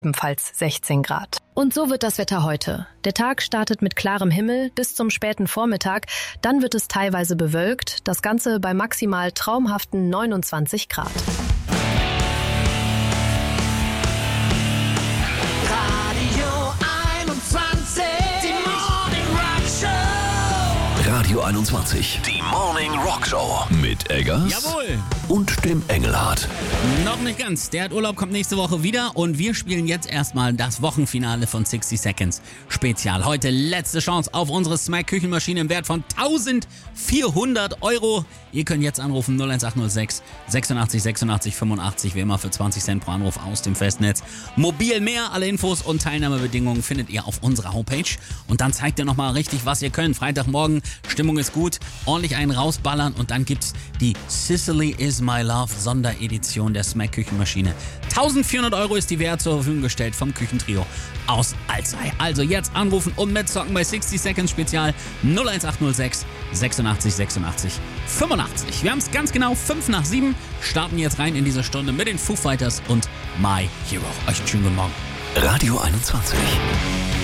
ebenfalls 16 Grad. Und so wird das Wetter heute. Der Tag startet mit klarem Himmel bis zum späten Vormittag. Dann wird es teilweise bewölkt. Das Ganze bei maximal traumhaften 29 Grad. Radio 21, die Morning Rock Show mit Eggers. Jawohl. Und dem Engelhardt. Noch nicht ganz. Der hat Urlaub, kommt nächste Woche wieder und wir spielen jetzt erstmal das Wochenfinale von 60 Seconds Spezial. Heute letzte Chance auf unsere Smack-Küchenmaschine im Wert von 1400 Euro. Ihr könnt jetzt anrufen 01806 86 86 85, wie immer für 20 Cent pro Anruf aus dem Festnetz. Mobil mehr, alle Infos und Teilnahmebedingungen findet ihr auf unserer Homepage. Und dann zeigt ihr nochmal richtig, was ihr könnt. Freitagmorgen, Stimmung ist gut, ordentlich einen rausballern und dann gibt's die Sicily is my love Sonderedition der Smack Küchenmaschine. 1400 Euro ist die Wert, zur Verfügung gestellt vom Küchentrio aus Alzey. Also jetzt anrufen und mitzocken bei 60 Seconds Spezial 01806 86 86 85. Wir haben es ganz genau 5 nach 7, starten jetzt rein in diese Stunde mit den Foo Fighters und My Hero. Euch einen schönen guten Morgen. Radio 21.